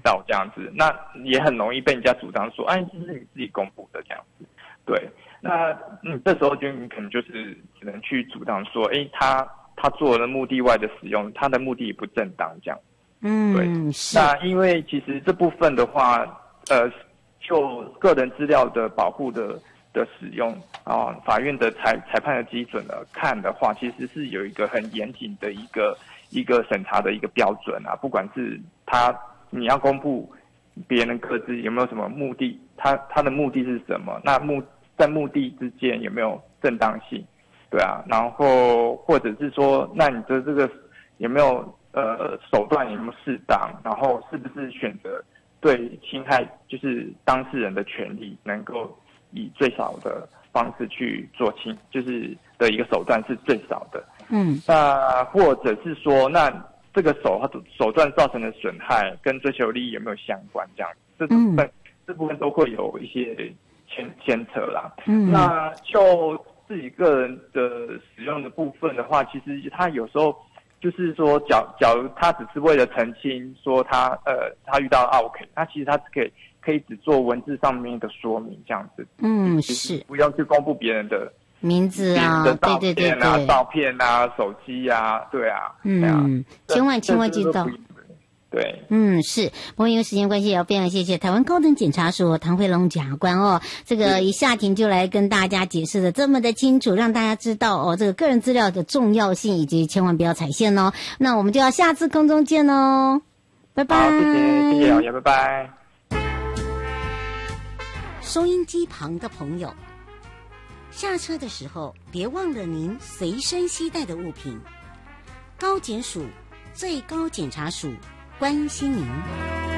道这样子，那也很容易被人家主张说，哎，这是你自己公布的这样子。对，那这时候你可能就是只能去主张说，哎，他做了目的外的使用，他的目的也不正当这样。对， 是。 那因为其实这部分的话，就个人资料的保护的使用啊，法院的裁判的基准呢看的话，其实是有一个很严谨的一个审查的一个标准啊，不管是你要公布别人个资有没有什么目的，他的目的是什么？那在目的之间有没有正当性？对啊，然后或者是说，那你的这个有没有手段有没有适当？然后是不是选择对侵害就是当事人的权利，能够以最少的方式去做就是的一个手段是最少的。那或者是说，那这个手段造成的损害跟追求利益有没有相关？这样这部分都会有一些牵扯啦。那就自己个人的使用的部分的话，其实他有时候就是说，假如他只是为了澄清说他遇到OK，那其实他可以只做文字上面的说明这样子。是不要去公布别人的名字啊，对， 照片啊，手机啊，对啊， 千万记到。 对， 是。不过因为时间关系，也要非常谢谢台湾高等检察署唐慧龙检察官哦，这个一下庭就来跟大家解释的这么的清楚，让大家知道哦，这个个人资料的重要性，以及千万不要踩线哦。那我们就要下次空中见哦，拜拜。 好，谢谢老爷，拜拜。 收音机旁的朋友，下车的时候别忘了您随身携带的物品。高检署最高检察署关心您。